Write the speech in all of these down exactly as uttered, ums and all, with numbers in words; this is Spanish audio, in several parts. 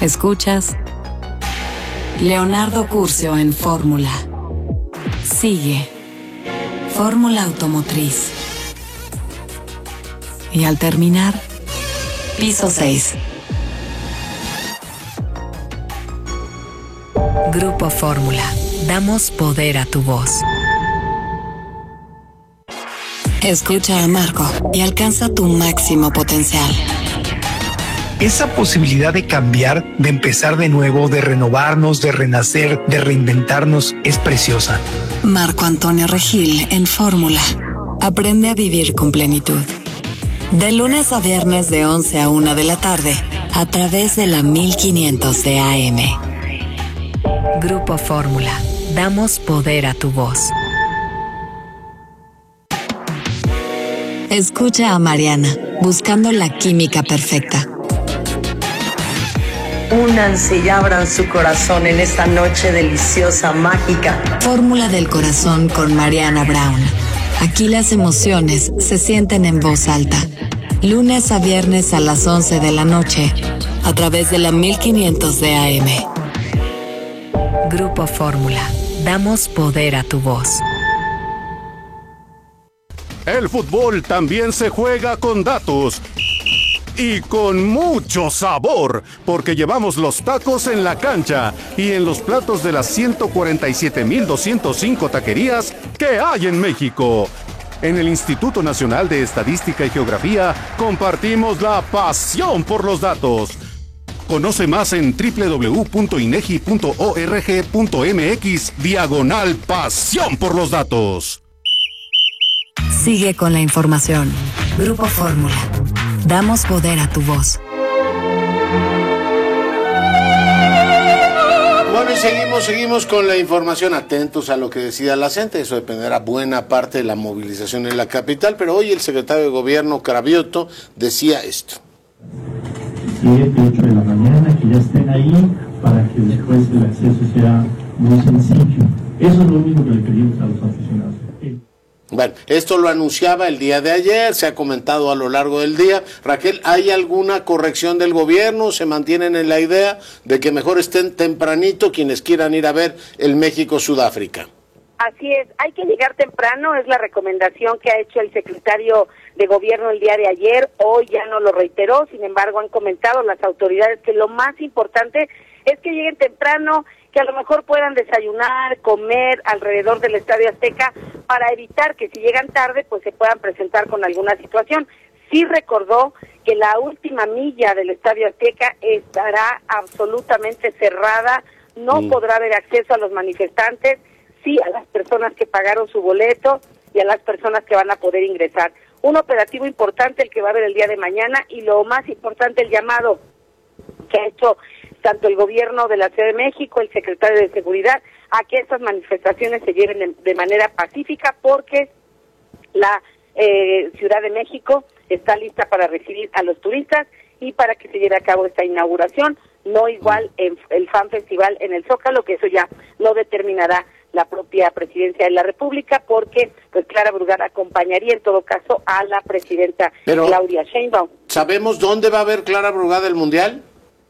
Escuchas Leonardo Curcio en Fórmula. Sigue Fórmula Automotriz. Y al terminar, piso seis. Grupo Fórmula. Damos poder a tu voz. Escucha a Marco y alcanza tu máximo potencial. Esa posibilidad de cambiar, de empezar de nuevo, de renovarnos, de renacer, de reinventarnos, es preciosa. Marco Antonio Regil en Fórmula. Aprende a vivir con plenitud. De lunes a viernes de once a una de la tarde, a través de la mil quinientos de A M. Grupo Fórmula. Damos poder a tu voz. Escucha a Mariana, buscando la química perfecta. Únanse y abran su corazón en esta noche deliciosa, mágica. Fórmula del corazón con Mariana Brown. Aquí las emociones se sienten en voz alta. Lunes a viernes a las once de la noche, a través de la mil quinientos de A M. Grupo Fórmula. Damos poder a tu voz. El fútbol también se juega con datos. Y con mucho sabor, porque llevamos los tacos en la cancha y en los platos de las ciento cuarenta y siete mil doscientas cinco taquerías que hay en México. En el Instituto Nacional de Estadística y Geografía compartimos la pasión por los datos. Conoce más en doble u doble u doble u punto inegi punto org punto mx diagonal pasión por los datos. Sigue con la información. Grupo Fórmula. Damos poder a tu voz. Bueno, y seguimos, seguimos con la información, atentos a lo que decida la gente. Eso dependerá buena parte de la movilización en la capital, pero hoy el secretario de Gobierno, Cravioto, decía esto. siete, ocho de la mañana, que ya estén ahí para que después el acceso sea muy sencillo. Eso es lo único que le pedimos a los aficionados. Bueno, esto lo anunciaba el día de ayer, se ha comentado a lo largo del día. Raquel, ¿hay alguna corrección del gobierno? ¿Se mantienen en la idea de que mejor estén tempranito quienes quieran ir a ver el México-Sudáfrica? Así es, hay que llegar temprano, es la recomendación que ha hecho el secretario de Gobierno el día de ayer. Hoy ya no lo reiteró, sin embargo han comentado las autoridades que lo más importante es que lleguen temprano, que a lo mejor puedan desayunar, comer alrededor del Estadio Azteca para evitar que si llegan tarde pues se puedan presentar con alguna situación. Sí recordó que la última milla del Estadio Azteca estará absolutamente cerrada, no mm. podrá haber acceso a los manifestantes, sí a las personas que pagaron su boleto y a las personas que van a poder ingresar. Un operativo importante el que va a haber el día de mañana y lo más importante el llamado que ha hecho tanto el gobierno de la Ciudad de México, el secretario de Seguridad, a que estas manifestaciones se lleven de, de manera pacífica porque la eh, Ciudad de México está lista para recibir a los turistas y para que se lleve a cabo esta inauguración, no igual en el Fan Festival en el Zócalo, que eso ya lo determinará la propia Presidencia de la República, porque pues Clara Brugada acompañaría en todo caso a la presidenta Pero, Claudia Sheinbaum. ¿Sabemos dónde va a haber Clara Brugada el Mundial?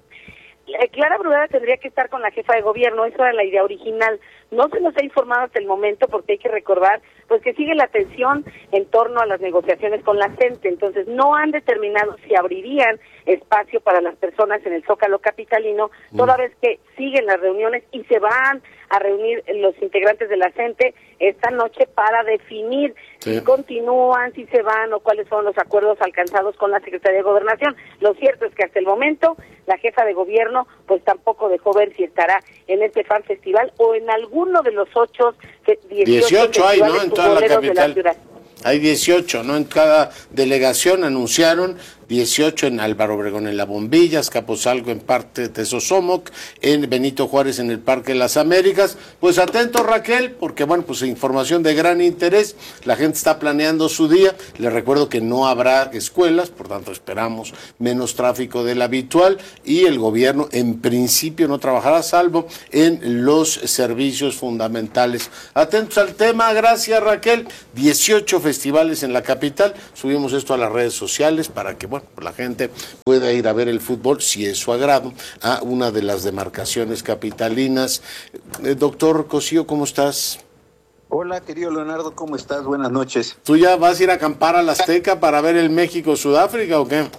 Clara Brugada tendría que estar con la jefa de gobierno, eso era la idea original. No se nos ha informado hasta el momento porque hay que recordar pues que sigue la tensión en torno a las negociaciones con la gente, entonces no han determinado si abrirían espacio para las personas en el Zócalo capitalino, mm. toda vez que siguen las reuniones y se van a reunir los integrantes de la gente esta noche para definir sí. si continúan, si se van o cuáles son los acuerdos alcanzados con la Secretaría de Gobernación. Lo cierto es que hasta el momento la jefa de gobierno pues tampoco dejó ver si estará en este Fan Festival o en alguno de los ocho, dieciocho, dieciocho hay, ¿no? En toda la capital. De la ciudad. Hay dieciocho, ¿no? En cada delegación anunciaron dieciocho en Álvaro Obregón en La Bombilla, Azcapotzalco en parte de Sosomoc, en Benito Juárez en el Parque de las Américas. Pues atento, Raquel, porque bueno, pues información de gran interés, la gente está planeando su día. Les recuerdo que no habrá escuelas, por tanto esperamos menos tráfico del habitual y el gobierno en principio no trabajará salvo en los servicios fundamentales. Atentos al tema, gracias Raquel. dieciocho festivales en la capital, subimos esto a las redes sociales para que bueno, la gente pueda ir a ver el fútbol, si es su agrado, a una de las demarcaciones capitalinas. Eh, doctor Cosío, ¿cómo estás? Hola, querido Leonardo, ¿cómo estás? Buenas noches. ¿Tú ya vas a ir a acampar a la Azteca para ver el México-Sudáfrica o qué?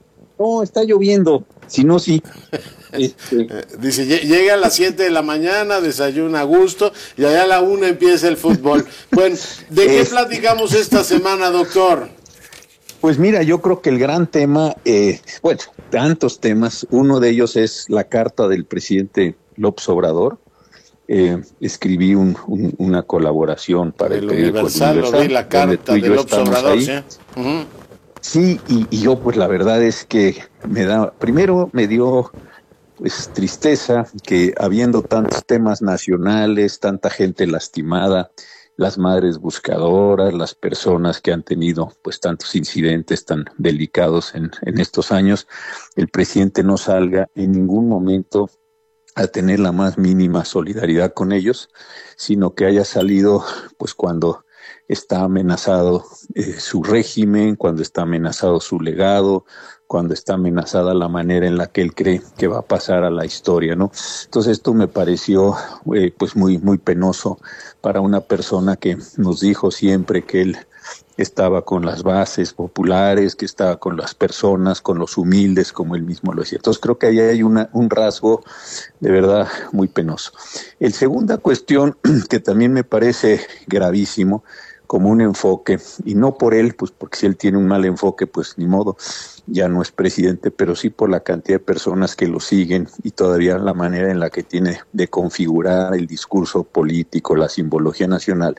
No, está lloviendo, si no, sí. Este... Dice, llega a las siete de la mañana, desayuna a gusto, y allá a la una empieza el fútbol. Bueno, ¿de qué es... platicamos esta semana, doctor? Pues mira, yo creo que el gran tema, eh, bueno, tantos temas, uno de ellos es la carta del presidente López Obrador. Eh, escribí un, un, una colaboración para el, el periódico Universal, Universal, lo vi, la carta de López Obrador, ¿sí? Uh-huh. Sí, y, y yo pues la verdad es que me da, primero me dio pues tristeza que habiendo tantos temas nacionales, tanta gente lastimada, las madres buscadoras, las personas que han tenido pues tantos incidentes tan delicados en, en estos años, el presidente no salga en ningún momento a tener la más mínima solidaridad con ellos, sino que haya salido pues cuando está amenazado eh, su régimen, cuando está amenazado su legado, cuando está amenazada la manera en la que él cree que va a pasar a la historia, ¿no? Entonces esto me pareció eh, pues muy muy penoso para una persona que nos dijo siempre que él estaba con las bases populares, que estaba con las personas, con los humildes, como él mismo lo decía. Entonces creo que ahí hay una, un rasgo de verdad muy penoso. El segunda cuestión que también me parece gravísimo, como un enfoque, y no por él, pues porque si él tiene un mal enfoque, pues ni modo, ya no es presidente, pero sí por la cantidad de personas que lo siguen y todavía la manera en la que tiene de configurar el discurso político, la simbología nacional,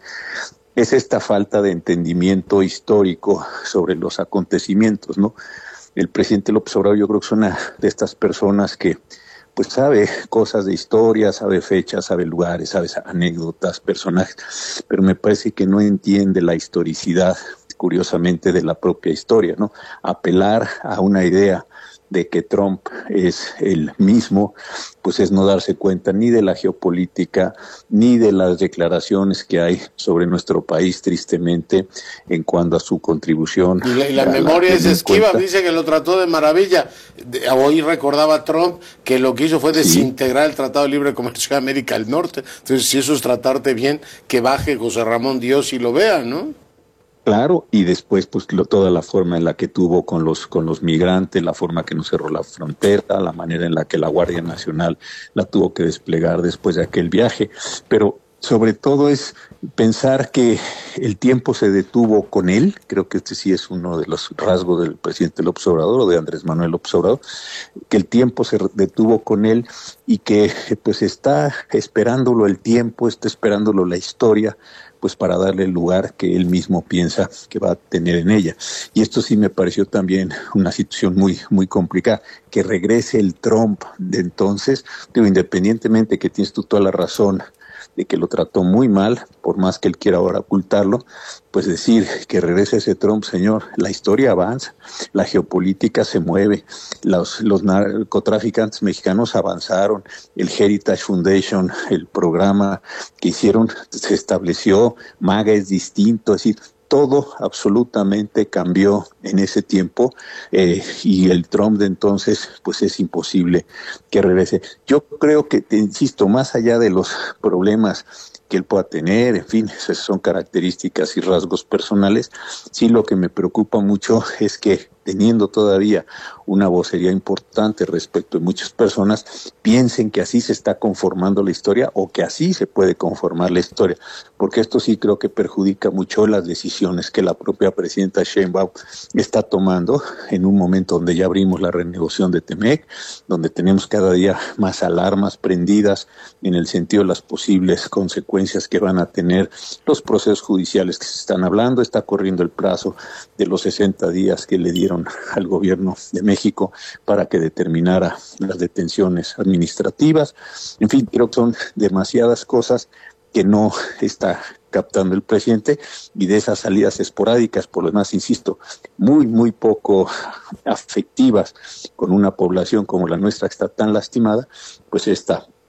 es esta falta de entendimiento histórico sobre los acontecimientos, ¿no? El presidente López Obrador yo creo que es una de estas personas que pues sabe cosas de historia, sabe fechas, sabe lugares, sabe anécdotas, personajes, pero me parece que no entiende la historicidad, curiosamente, de la propia historia, ¿no? Apelar a una idea de que Trump es el mismo, pues es no darse cuenta ni de la geopolítica, ni de las declaraciones que hay sobre nuestro país, tristemente, en cuanto a su contribución. Y la, y la memoria es esquiva, dice que lo trató de maravilla. Hoy recordaba Trump que lo que hizo fue desintegrar sí. el Tratado de Libre Comercio de América del Norte. Entonces, si eso es tratarte bien, que baje José Ramón Dios y lo vea, ¿no? Claro, y después pues lo, toda la forma en la que tuvo con los con los migrantes, la forma que no cerró la frontera, la manera en la que la Guardia Nacional la tuvo que desplegar después de aquel viaje, pero sobre todo es pensar que el tiempo se detuvo con él. Creo que este sí es uno de los rasgos del presidente López Obrador o de Andrés Manuel López Obrador, que el tiempo se detuvo con él y que pues está esperándolo el tiempo, está esperándolo la historia, pues para darle el lugar que él mismo piensa que va a tener en ella. Y esto sí me pareció también una situación muy muy complicada, que regrese el Trump de entonces, digo, independientemente que tienes tú toda la razón de que lo trató muy mal, por más que él quiera ahora ocultarlo, pues decir que regrese ese Trump, señor, la historia avanza, la geopolítica se mueve, los, los narcotraficantes mexicanos avanzaron, el Heritage Foundation, el programa que hicieron, se estableció, MAGA es distinto, es decir, todo absolutamente cambió en ese tiempo eh, y el Trump de entonces pues es imposible que regrese. Yo creo que, te insisto, más allá de los problemas que él pueda tener, en fin, esas son características y rasgos personales, sí lo que me preocupa mucho es que teniendo todavía una vocería importante respecto de muchas personas, piensen que así se está conformando la historia o que así se puede conformar la historia, porque esto sí creo que perjudica mucho las decisiones que la propia presidenta Sheinbaum está tomando en un momento donde ya abrimos la renegociación de Temec, donde tenemos cada día más alarmas prendidas en el sentido de las posibles consecuencias que van a tener los procesos judiciales que se están hablando. Está corriendo el plazo de los sesenta días que le dieron al gobierno de México para que determinara las detenciones administrativas. En fin, creo que son demasiadas cosas que no está captando el presidente, y de esas salidas esporádicas, por lo demás, insisto, muy, muy poco afectivas con una población como la nuestra que está tan lastimada, pues esta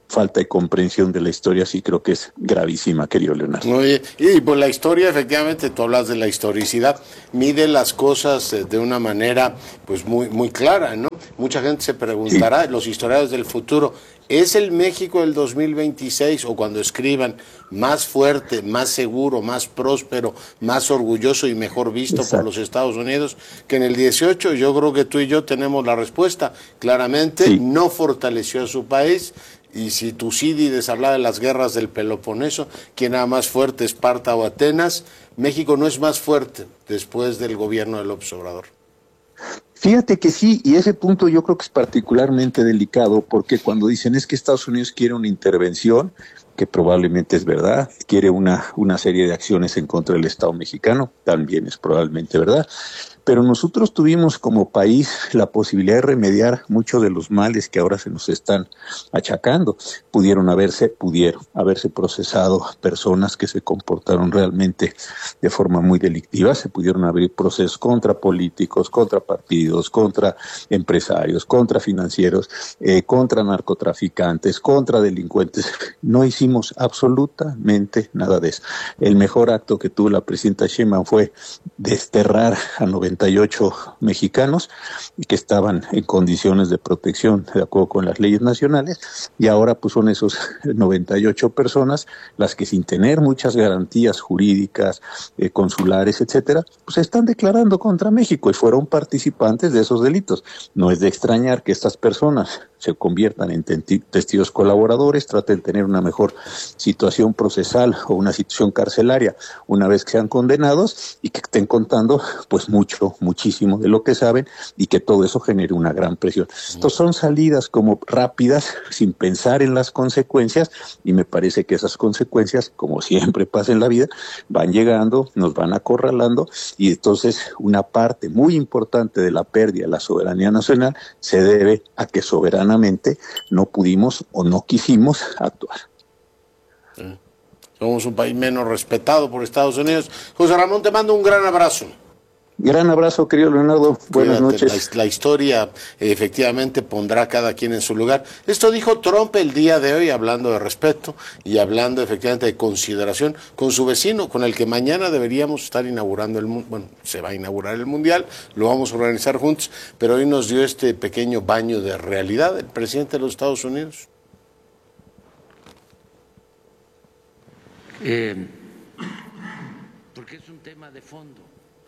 falta de comprensión de la historia sí creo que es gravísima, querido Leonardo. Oye, y pues la historia, efectivamente, tú hablas de la historicidad, mide las cosas de una manera pues muy, muy clara, ¿no? Mucha gente se preguntará, sí. Los historiadores del futuro, ¿es el México del dos mil veintiséis o cuando escriban más fuerte, más seguro, más próspero, más orgulloso y mejor visto Exacto. por los Estados Unidos que en el dieciocho? Yo creo que tú y yo tenemos la respuesta. Claramente sí. no fortaleció a su país. Y si Tucídides hablaba de las guerras del Peloponeso, ¿quién era más fuerte, Esparta o Atenas? México no es más fuerte después del gobierno de López Obrador. Fíjate que sí, y ese punto yo creo que es particularmente delicado, porque cuando dicen es que Estados Unidos quiere una intervención, que probablemente es verdad, quiere una, una serie de acciones en contra del Estado mexicano, también es probablemente verdad, pero nosotros tuvimos como país la posibilidad de remediar muchos de los males que ahora se nos están achacando. Pudieron haberse, pudieron haberse procesado personas que se comportaron realmente de forma muy delictiva, se pudieron abrir procesos contra políticos, contra partidos, contra empresarios, contra financieros, eh, contra narcotraficantes, contra delincuentes. No hicimos absolutamente nada de eso. El mejor acto que tuvo la presidenta Sheinbaum fue desterrar a noventa y ocho mexicanos que estaban en condiciones de protección de acuerdo con las leyes nacionales, y ahora pues son esos noventa y ocho personas las que sin tener muchas garantías jurídicas, eh, consulares, etcétera, pues están declarando contra México y fueron participantes de esos delitos. No es de extrañar que estas personas se conviertan en testigos colaboradores, traten de tener una mejor situación procesal o una situación carcelaria una vez que sean condenados y que estén contando pues mucho, muchísimo de lo que saben y que todo eso genere una gran presión. Entonces son salidas como rápidas sin pensar en las consecuencias, y me parece que esas consecuencias, como siempre pasa en la vida, van llegando, nos van acorralando, y entonces una parte muy importante de la pérdida de la soberanía nacional se debe a que soberanamente no pudimos o no quisimos actuar. Sí. Somos un país menos respetado por Estados Unidos. José Ramón, te mando un gran abrazo. Gran abrazo, querido Leonardo. Buenas Cuídate, noches. La, la historia efectivamente pondrá a cada quien en su lugar. Esto dijo Trump el día de hoy, hablando de respeto y hablando efectivamente de consideración con su vecino, con el que mañana deberíamos estar inaugurando el mundial. Bueno, se va a inaugurar el mundial, lo vamos a organizar juntos, pero hoy nos dio este pequeño baño de realidad el presidente de los Estados Unidos. Eh, porque es un tema de fondo.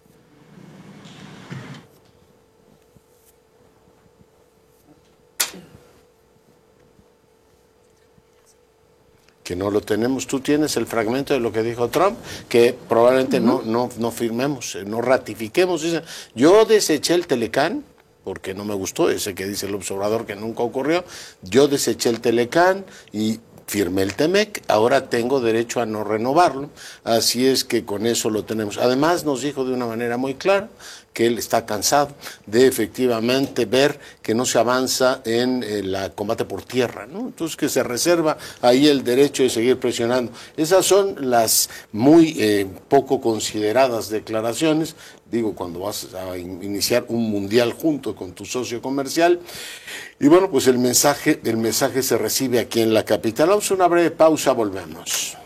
Que no lo tenemos. Tú tienes el fragmento de lo que dijo Trump, que probablemente uh-huh. no, no, no firmemos, no ratifiquemos. Yo deseché el Telecán, porque no me gustó, ese que dice el observador que nunca ocurrió. Yo deseché el Telecán y firmé el Temec, ahora tengo derecho a no renovarlo, así es que con eso lo tenemos. Además nos dijo de una manera muy clara que él está cansado de efectivamente ver que no se avanza en el combate por tierra, ¿no? Entonces que se reserva ahí el derecho de seguir presionando. Esas son las muy eh, poco consideradas declaraciones, digo, cuando vas a in- iniciar un mundial junto con tu socio comercial. Y bueno, pues el mensaje, el mensaje se recibe aquí en la capital. Vamos a una breve pausa, volvemos.